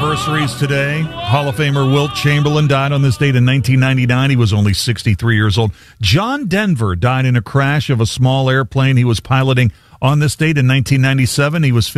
anniversaries today. Hall of Famer Wilt Chamberlain died on this date in 1999. He was only 63 years old. John Denver died in a crash of a small airplane he was piloting on this date in 1997. He was